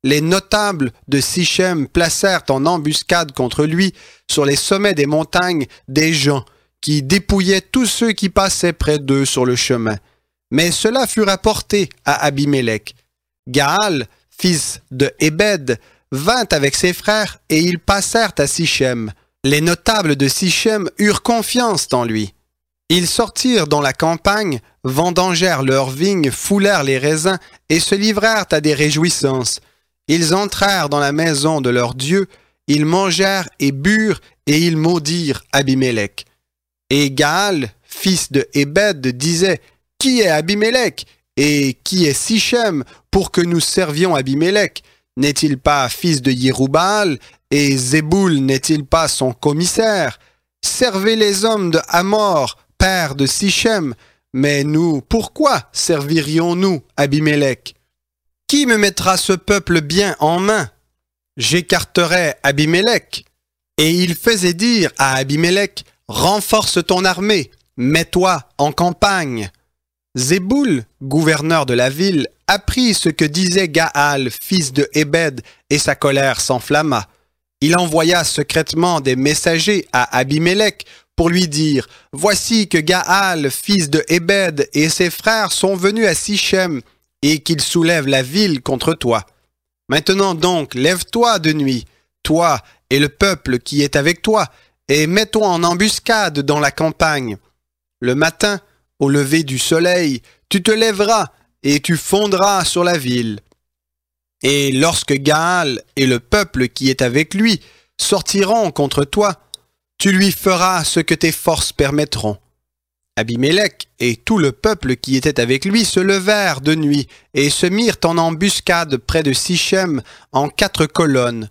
les notables de Sichem placèrent en embuscade contre lui sur les sommets des montagnes des gens qui dépouillaient tous ceux qui passaient près d'eux sur le chemin. Mais cela fut rapporté à Abimélec. Gaal, fils de Ébed, vint avec ses frères et ils passèrent à Sichem. Les notables de Sichem eurent confiance en lui. Ils sortirent dans la campagne, vendangèrent leurs vignes, foulèrent les raisins et se livrèrent à des réjouissances. Ils entrèrent dans la maison de leur Dieu, ils mangèrent et burent et ils maudirent Abimélec. Et Gaal, fils de Ébed, disait « Qui est Abimélec et qui est Sichem pour que nous servions Abimélec? N'est-il pas fils de Yéroubaal et Zéboul n'est-il pas son commissaire? Servez les hommes de Hamor, père de Sichem, mais nous, pourquoi servirions-nous Abimélec? Qui me mettra ce peuple bien en main? J'écarterai Abimélec. » Et il faisait dire à Abimélec, « Renforce ton armée, mets-toi en campagne. » Zéboul, gouverneur de la ville, apprit ce que disait Gaal, fils de Ébed, et sa colère s'enflamma. Il envoya secrètement des messagers à Abimélec pour lui dire « Voici que Gaal, fils de Ébed, et ses frères sont venus à Sichem, et qu'ils soulèvent la ville contre toi. Maintenant donc, lève-toi de nuit, toi et le peuple qui est avec toi, et mets-toi en embuscade dans la campagne. Le matin, au lever du soleil, tu te lèveras et tu fondras sur la ville. Et lorsque Gaal et le peuple qui est avec lui sortiront contre toi, tu lui feras ce que tes forces permettront. » Abimélec et tout le peuple qui était avec lui se levèrent de nuit et se mirent en embuscade près de Sichem en 4 colonnes.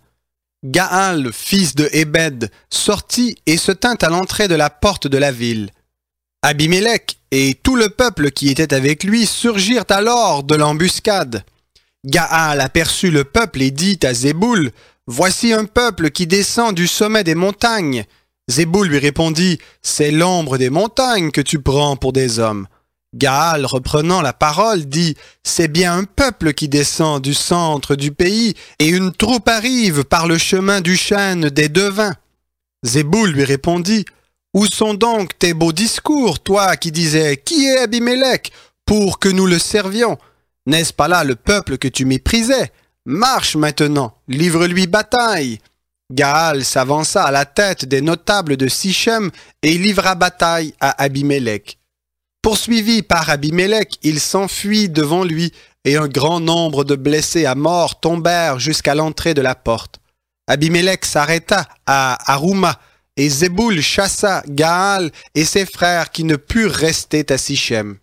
Gaal, fils de Ébed, sortit et se tint à l'entrée de la porte de la ville. Abimélec et tout le peuple qui était avec lui surgirent alors de l'embuscade. Gaal aperçut le peuple et dit à Zéboul, « Voici un peuple qui descend du sommet des montagnes. » Zéboul lui répondit, « C'est l'ombre des montagnes que tu prends pour des hommes. » Gaal, reprenant la parole, dit, « C'est bien un peuple qui descend du centre du pays, et une troupe arrive par le chemin du chêne des devins. » Zéboul lui répondit, « Où sont donc tes beaux discours, toi qui disais, qui est Abimélec, pour que nous le servions? N'est-ce pas là le peuple que tu méprisais? Marche maintenant, livre-lui bataille. » Gaal s'avança à la tête des notables de Sichem et livra bataille à Abimélec. Poursuivi par Abimélec, il s'enfuit devant lui et un grand nombre de blessés à mort tombèrent jusqu'à l'entrée de la porte. Abimélec s'arrêta à Arouma et Zéboul chassa Gaal et ses frères qui ne purent rester à Sichem.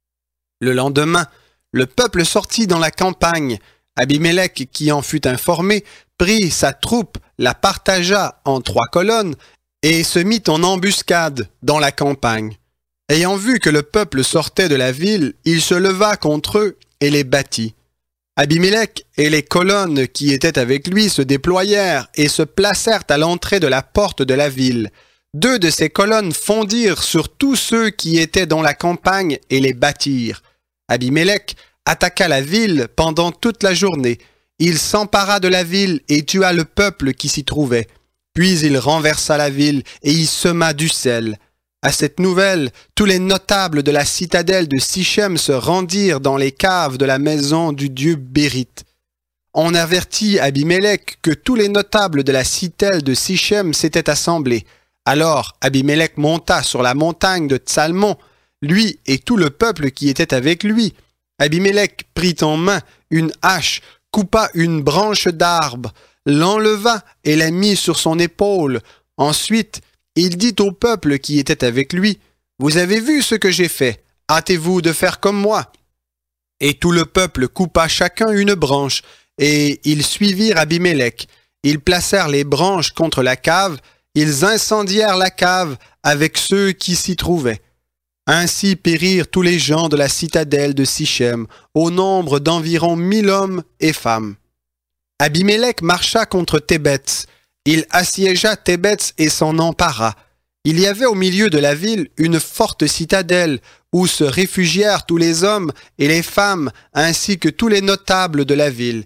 Le lendemain, le peuple sortit dans la campagne. Abimélec, qui en fut informé, prit sa troupe, la partagea en 3 colonnes et se mit en embuscade dans la campagne. Ayant vu que le peuple sortait de la ville, il se leva contre eux et les battit. Abimélec et les colonnes qui étaient avec lui se déployèrent et se placèrent à l'entrée de la porte de la ville. 2 de ces colonnes fondirent sur tous ceux qui étaient dans la campagne et les battirent. Abimélec attaqua la ville pendant toute la journée. Il s'empara de la ville et tua le peuple qui s'y trouvait. Puis il renversa la ville et y sema du sel. À cette nouvelle, tous les notables de la citadelle de Sichem se rendirent dans les caves de la maison du dieu Bérite. On avertit Abimélec que tous les notables de la citadelle de Sichem s'étaient assemblés. Alors Abimélec monta sur la montagne de Tsalmon, lui et tout le peuple qui était avec lui. Abimélec prit en main une hache, coupa une branche d'arbre, l'enleva et la mit sur son épaule. Ensuite, il dit au peuple qui était avec lui, « Vous avez vu ce que j'ai fait, hâtez-vous de faire comme moi. » Et tout le peuple coupa chacun une branche, et ils suivirent Abimélec. Ils placèrent les branches contre la cave, ils incendièrent la cave avec ceux qui s'y trouvaient. Ainsi périrent tous les gens de la citadelle de Sichem, au nombre d'environ 1000 hommes et femmes. Abimélec marcha contre Thébets. Il assiégea Thébets et s'en empara. Il y avait au milieu de la ville une forte citadelle où se réfugièrent tous les hommes et les femmes ainsi que tous les notables de la ville.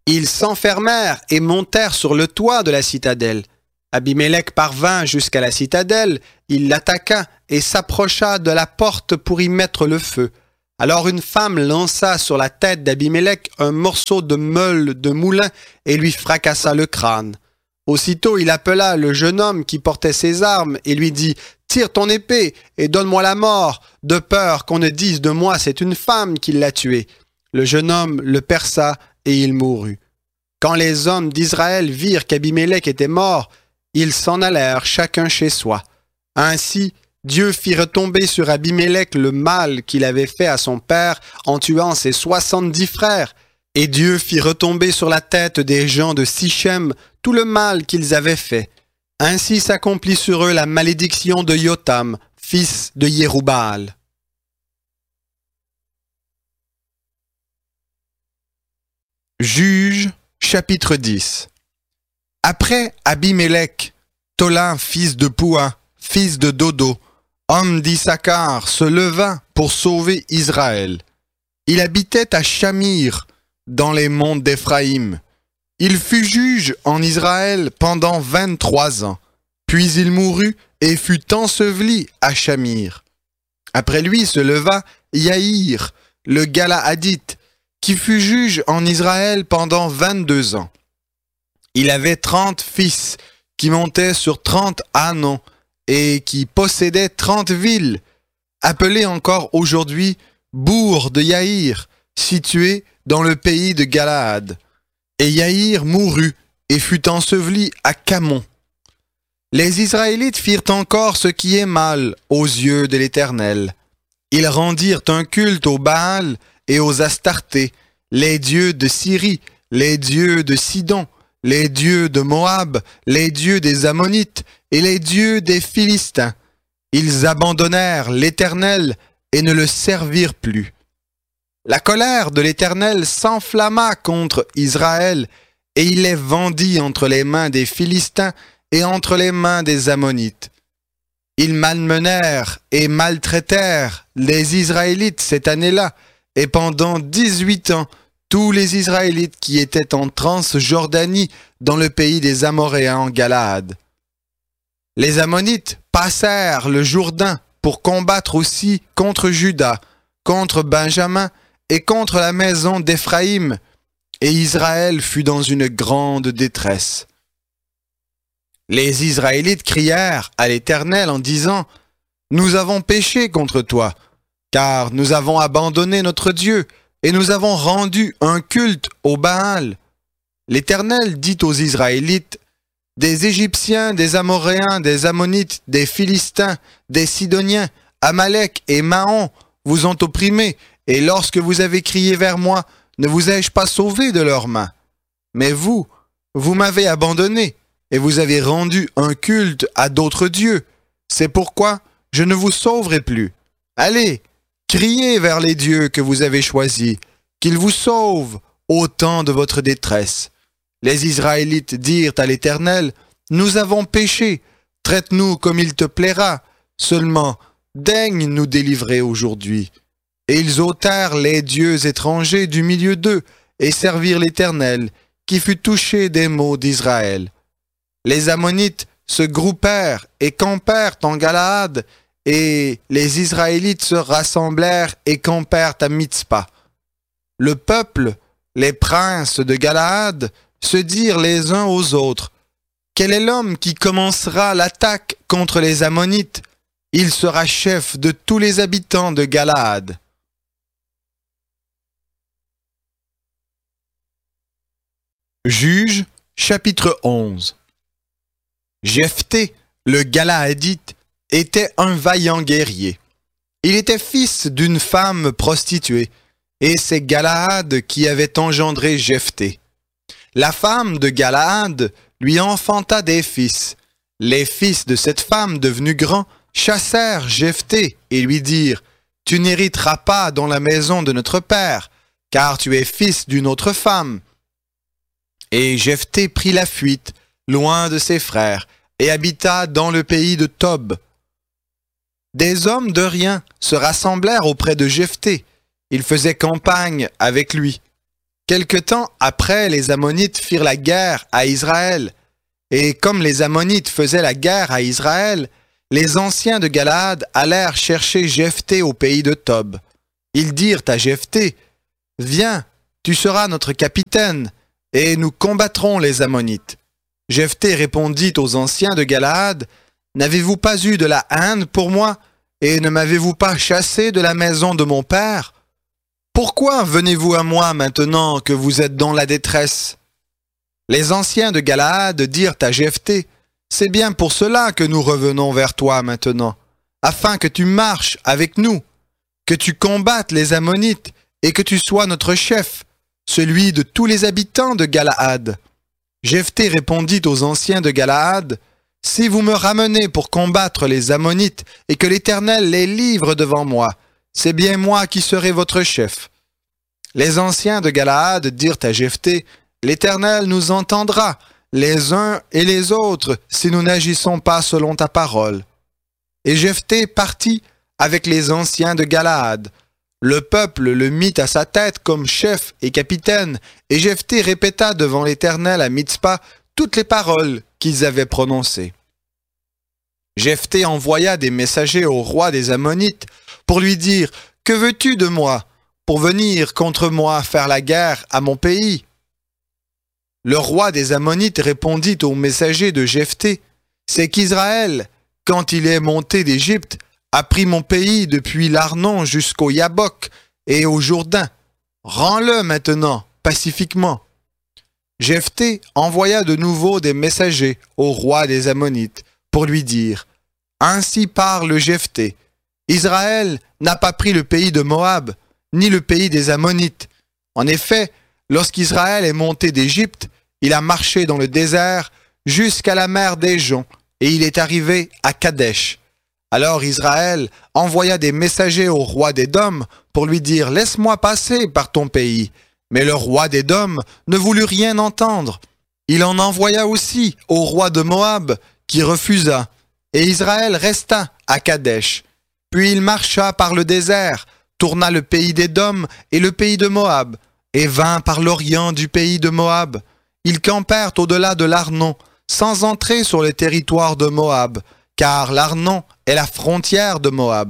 Ils s'enfermèrent et montèrent sur le toit de la citadelle. Abimélec parvint jusqu'à la citadelle, il l'attaqua et s'approcha de la porte pour y mettre le feu. Alors une femme lança sur la tête d'Abimélec un morceau de meule de moulin et lui fracassa le crâne. Aussitôt il appela le jeune homme qui portait ses armes et lui dit « Tire ton épée et donne-moi la mort, de peur qu'on ne dise de moi c'est une femme qui l'a tué. » Le jeune homme le perça et il mourut. Quand les hommes d'Israël virent qu'Abimélec était mort, ils s'en allèrent chacun chez soi. Ainsi, Dieu fit retomber sur Abimélec le mal qu'il avait fait à son père en tuant ses 70 frères. Et Dieu fit retomber sur la tête des gens de Sichem tout le mal qu'ils avaient fait. Ainsi s'accomplit sur eux la malédiction de Yotam, fils de Yerubbaal. Juges, chapitre 10. Après Abimélec, Tolin, fils de Poua, fils de Dodo, homme d'Issachar, se leva pour sauver Israël. Il habitait à Shamir, dans les monts d'Éphraïm. Il fut juge en Israël pendant 23 ans. Puis il mourut et fut enseveli à Shamir. Après lui se leva Yaïr, le Galaadite, qui fut juge en Israël pendant 22 ans. Il avait 30 fils qui montaient sur 30 ânons et qui possédaient 30 villes, appelées encore aujourd'hui bourgs de Yaïr, situées dans le pays de Galaad. Et Yaïr mourut et fut enseveli à Camon. Les Israélites firent encore ce qui est mal aux yeux de l'Éternel. Ils rendirent un culte aux Baal et aux Astartés, les dieux de Syrie, les dieux de Sidon, les dieux de Moab, les dieux des Ammonites et les dieux des Philistins. Ils abandonnèrent l'Éternel et ne le servirent plus. La colère de l'Éternel s'enflamma contre Israël et il les vendit entre les mains des Philistins et entre les mains des Ammonites. Ils malmenèrent et maltraitèrent les Israélites cette année-là, et pendant 18 ans, tous les Israélites qui étaient en Transjordanie dans le pays des Amoréens en Galaad. Les Ammonites passèrent le Jourdain pour combattre aussi contre Juda, contre Benjamin et contre la maison d'Éphraïm, et Israël fut dans une grande détresse. Les Israélites crièrent à l'Éternel en disant « Nous avons péché contre toi, car nous avons abandonné notre Dieu, et nous avons rendu un culte au Baal. » L'Éternel dit aux Israélites « Des Égyptiens, des Amoréens, des Ammonites, des Philistins, des Sidoniens, Amalek et Maon vous ont opprimés, et lorsque vous avez crié vers moi, ne vous ai-je pas sauvé de leurs mains? Mais vous m'avez abandonné, et vous avez rendu un culte à d'autres dieux. C'est pourquoi je ne vous sauverai plus. Allez, criez vers les dieux que vous avez choisis, qu'ils vous sauvent au temps de votre détresse. » Les Israélites dirent à l'Éternel, « Nous avons péché, traite-nous comme il te plaira, seulement daigne nous délivrer aujourd'hui. » Et ils ôtèrent les dieux étrangers du milieu d'eux et servirent l'Éternel, qui fut touché des maux d'Israël. Les Ammonites se groupèrent et campèrent en Galaad, et les Israélites se rassemblèrent et campèrent à Mitzpa. Le peuple, les princes de Galaad, se dirent les uns aux autres, « Quel est l'homme qui commencera l'attaque contre les Ammonites? Il sera chef de tous les habitants de Galaad. » Juges, chapitre 11. Jephthé, le Galaadite, était un vaillant guerrier. Il était fils d'une femme prostituée, et c'est Galaad qui avait engendré Jephthé. La femme de Galaad lui enfanta des fils. Les fils de cette femme, devenus grands, chassèrent Jephthé et lui dirent « Tu n'hériteras pas dans la maison de notre père, car tu es fils d'une autre femme. » Et Jephthé prit la fuite, loin de ses frères, et habita dans le pays de Tob. Des hommes de rien se rassemblèrent auprès de Jephthé. Ils faisaient campagne avec lui. Quelque temps après, les Ammonites firent la guerre à Israël. Et comme les Ammonites faisaient la guerre à Israël, les anciens de Galaad allèrent chercher Jephthé au pays de Tob. Ils dirent à Jephthé, « Viens, tu seras notre capitaine, et nous combattrons les Ammonites. » Jephthé répondit aux anciens de Galaad, « N'avez-vous pas eu de la haine pour moi, et ne m'avez-vous pas chassé de la maison de mon père? Pourquoi venez-vous à moi maintenant que vous êtes dans la détresse? » Les anciens de Galaad dirent à Jephthé, « C'est bien pour cela que nous revenons vers toi maintenant, afin que tu marches avec nous, que tu combattes les Ammonites et que tu sois notre chef, celui de tous les habitants de Galaad. » Jephthé répondit aux anciens de Galaad, « Si vous me ramenez pour combattre les Ammonites et que l'Éternel les livre devant moi, c'est bien moi qui serai votre chef. » Les anciens de Galaad dirent à Jephthé, « L'Éternel nous entendra, les uns et les autres, si nous n'agissons pas selon ta parole. » Et Jephthé partit avec les anciens de Galaad. Le peuple le mit à sa tête comme chef et capitaine, et Jephthé répéta devant l'Éternel à Mitzpa toutes les paroles qu'ils avaient prononcées. Jephthé envoya des messagers au roi des Ammonites pour lui dire, « Que veux-tu de moi pour venir contre moi faire la guerre à mon pays ?» Le roi des Ammonites répondit aux messagers de Jephthé, « C'est qu'Israël, quand il est monté d'Égypte, a pris mon pays depuis l'Arnon jusqu'au Yabok et au Jourdain. Rends-le maintenant, pacifiquement. » Jephthé envoya de nouveau des messagers au roi des Ammonites pour lui dire, « Ainsi parle Jephthé, Israël n'a pas pris le pays de Moab, ni le pays des Ammonites. En effet, lorsqu'Israël est monté d'Égypte, il a marché dans le désert jusqu'à la mer des Joncs, et il est arrivé à Kadesh. Alors Israël envoya des messagers au roi d'Édom pour lui dire « Laisse-moi passer par ton pays. » Mais le roi d'Édom ne voulut rien entendre. Il en envoya aussi au roi de Moab, qui refusa, et Israël resta à Kadesh. Puis il marcha par le désert, tourna le pays d'Édom et le pays de Moab, et vint par l'orient du pays de Moab. Ils campèrent au-delà de l'Arnon, sans entrer sur le territoire de Moab, car l'Arnon est la frontière de Moab.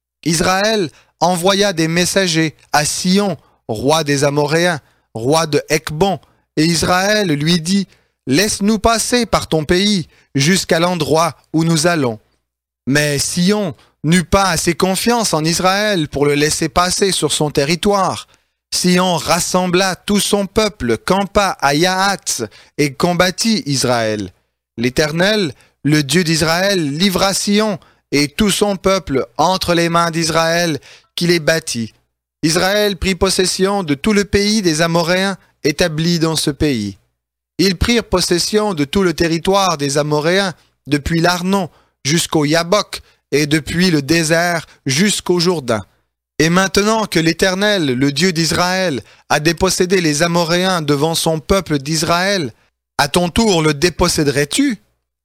Israël envoya des messagers à Sion, roi des Amoréens, roi de Hecbon, et Israël lui dit, « Laisse-nous passer par ton pays, jusqu'à l'endroit où nous allons. » Mais Sion n'eut pas assez confiance en Israël pour le laisser passer sur son territoire. Sion rassembla tout son peuple, campa à Yahatz et combattit Israël. L'Éternel, le Dieu d'Israël, livra Sion et tout son peuple entre les mains d'Israël, qui les battit. Israël prit possession de tout le pays des Amoréens établis dans ce pays. Ils prirent possession de tout le territoire des Amoréens, depuis l'Arnon jusqu'au Yabok, et depuis le désert jusqu'au Jourdain. Et maintenant que l'Éternel, le Dieu d'Israël, a dépossédé les Amoréens devant son peuple d'Israël, à ton tour le déposséderais-tu?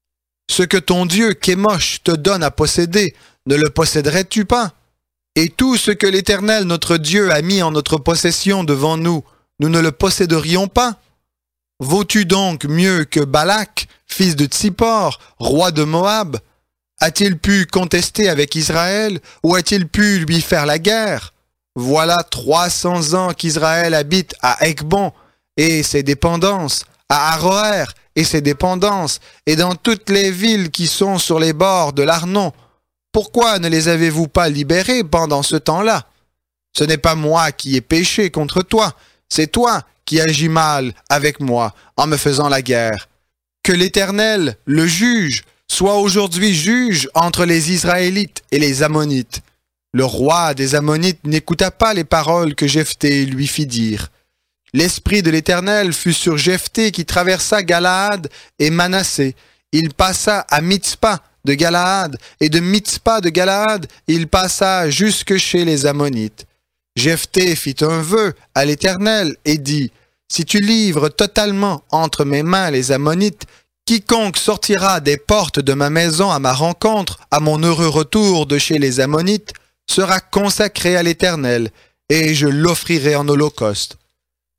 Ce que ton Dieu, Kémosh, te donne à posséder, ne le posséderais-tu pas? Et tout ce que l'Éternel, notre Dieu, a mis en notre possession devant nous, nous ne le posséderions pas? Vaux-tu donc mieux que Balak, fils de Tsippor, roi de Moab? A-t-il pu contester avec Israël, ou a-t-il pu lui faire la guerre? Voilà 300 ans qu'Israël habite à Hecbon et ses dépendances, à Aroër et ses dépendances, et dans toutes les villes qui sont sur les bords de l'Arnon. Pourquoi ne les avez-vous pas libérés pendant ce temps-là? Ce n'est pas moi qui ai péché contre toi, c'est toi qui agis mal avec moi en me faisant la guerre. Que l'Éternel, le juge, soit aujourd'hui juge entre les Israélites et les Ammonites. » Le roi des Ammonites n'écouta pas les paroles que Jephthé lui fit dire. L'esprit de l'Éternel fut sur Jephthé qui traversa Galaad et Manassé. Il passa à Mitzpa de Galaad, et de Mitzpa de Galaad, il passa jusque chez les Ammonites. Jephthé fit un vœu à l'Éternel et dit, « Si tu livres totalement entre mes mains les Ammonites, quiconque sortira des portes de ma maison à ma rencontre, à mon heureux retour de chez les Ammonites, sera consacré à l'Éternel, et je l'offrirai en holocauste. »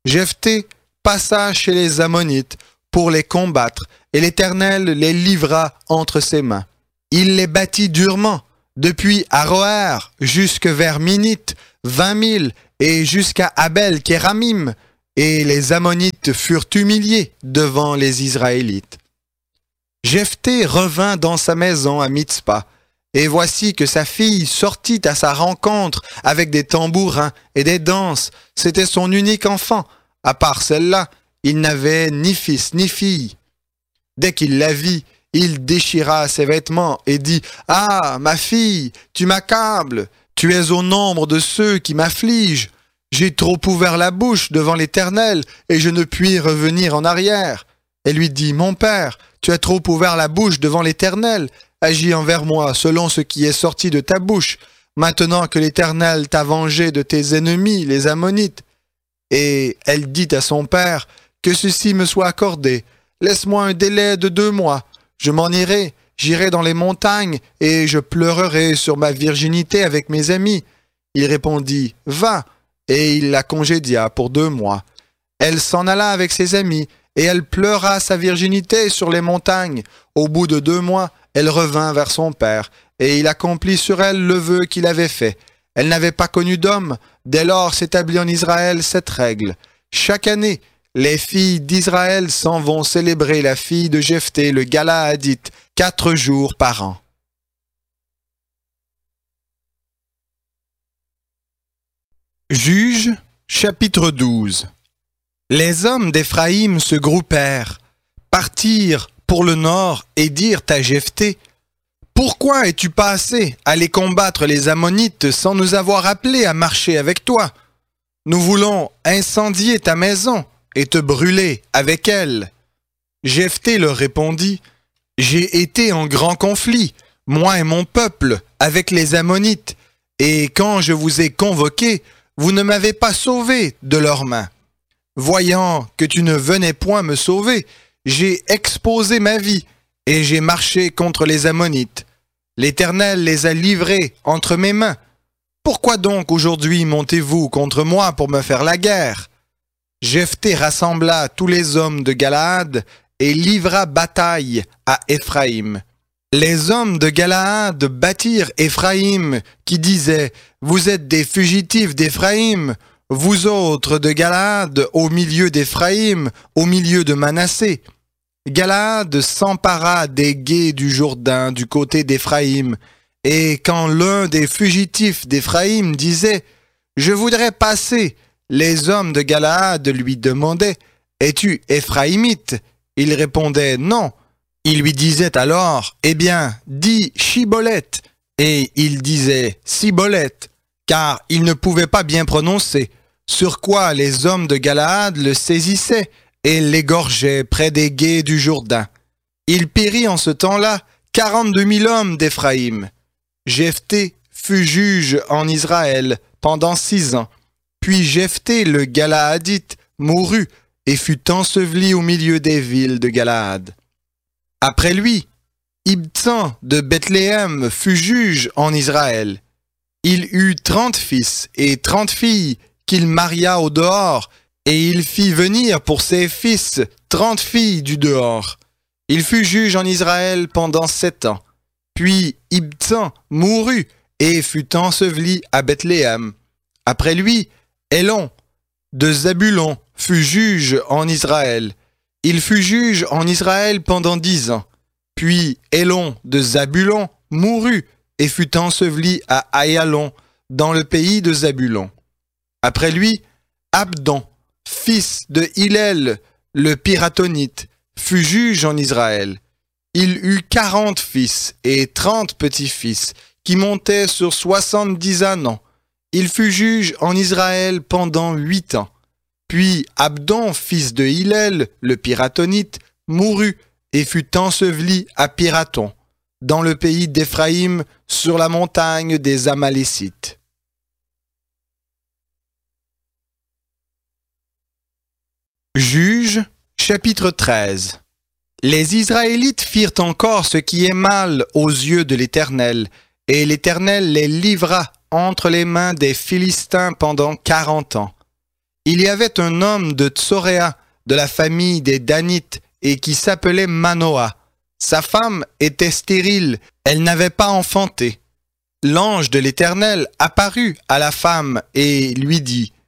Jephthé passa chez les Ammonites pour les combattre, et l'Éternel les livra entre ses mains. Il les battit durement, depuis Aroër jusque vers Minite, 20 000, et jusqu'à Abel Kéramim, et les Ammonites furent humiliés devant les Israélites. Jephthé revint dans sa maison à Mitzpa, et voici que sa fille sortit à sa rencontre avec des tambourins et des danses. C'était son unique enfant. À part celle-là, il n'avait ni fils ni fille. Dès qu'il la vit, il déchira ses vêtements et dit « Ah, ma fille, tu m'accables, tu es au nombre de ceux qui m'affligent. J'ai trop ouvert la bouche devant l'Éternel et je ne puis revenir en arrière. » Elle lui dit « Mon père, tu as trop ouvert la bouche devant l'Éternel. Agis envers moi selon ce qui est sorti de ta bouche, maintenant que l'Éternel t'a vengé de tes ennemis, les Ammonites. » Et elle dit à son père « Que ceci me soit accordé. Laisse-moi un délai de 2 mois. Je m'en irai, j'irai dans les montagnes et je pleurerai sur ma virginité avec mes amis. » Il répondit « Va. » Et il la congédia pour 2 mois. Elle s'en alla avec ses amis et elle pleura sa virginité sur les montagnes. Au bout de 2 mois, elle revint vers son père et il accomplit sur elle le vœu qu'il avait fait. Elle n'avait pas connu d'homme. Dès lors s'établit en Israël cette règle. Chaque année, les filles d'Israël s'en vont célébrer la fille de Jephthé, le Galaadite, 4 jours par an. Juges, chapitre 12. Les hommes d'Éphraïm se groupèrent, partirent pour le nord et dirent à Jephthé, « Pourquoi es-tu passé aller combattre les Ammonites sans nous avoir appelés à marcher avec toi? Nous voulons incendier ta maison et te brûler avec elle. » Jephthé leur répondit, « J'ai été en grand conflit, moi et mon peuple, avec les Ammonites, et quand je vous ai convoqués, vous ne m'avez pas sauvé de leurs mains. Voyant que tu ne venais point me sauver, j'ai exposé ma vie et j'ai marché contre les Ammonites. L'Éternel les a livrés entre mes mains. Pourquoi donc aujourd'hui montez-vous contre moi pour me faire la guerre? » Jephthé rassembla tous les hommes de Galaad et livra bataille à Éphraïm. Les hommes de Galaad battirent Éphraïm, qui disaient « Vous êtes des fugitifs d'Éphraïm, vous autres de Galaad, au milieu d'Éphraïm, au milieu de Manassé. » Galaad s'empara des gués du Jourdain du côté d'Éphraïm, et quand l'un des fugitifs d'Éphraïm disait « Je voudrais passer », les hommes de Galaad lui demandaient « Es-tu Éphraïmite » Il répondait « Non ». Il lui disait alors « Eh bien, dis Chiboleth » et il disait « Siboleth » car il ne pouvait pas bien prononcer, sur quoi les hommes de Galaad le saisissaient et l'égorgeaient près des gués du Jourdain. Il périt en ce temps-là 42 000 hommes d'Éphraïm. Jephthé fut juge en Israël pendant 6 ans. Puis Jephthé le Galaadite mourut et fut enseveli au milieu des villes de Galaad. Après lui, Ibtsan de Bethléem fut juge en Israël. Il eut 30 fils et 30 filles qu'il maria au dehors, et il fit venir pour ses fils 30 filles du dehors. Il fut juge en Israël pendant 7 ans. Puis Ibtsan mourut et fut enseveli à Bethléem. Après lui, Élon de Zabulon fut juge en Israël. Il fut juge en Israël pendant 10 ans. Puis Élon de Zabulon mourut et fut enseveli à Ayalon, dans le pays de Zabulon. Après lui, Abdon, fils de Hillel, le Piratonite, fut juge en Israël. Il eut 40 fils et 30 petits-fils, qui montaient sur 70 ans. Il fut juge en Israël pendant 8 ans. Puis Abdon, fils de Hillel, le Piratonite, mourut et fut enseveli à Piraton, dans le pays d'Éphraïm, sur la montagne des Amalécites. Juges, chapitre 13. Les Israélites firent encore ce qui est mal aux yeux de l'Éternel, et l'Éternel les livra entre les mains des Philistins pendant 40 ans. Il y avait un homme de Tsoréa, de la famille des Danites, et qui s'appelait Manoah. Sa femme était stérile, elle n'avait pas enfanté. L'ange de l'Éternel apparut à la femme et lui dit,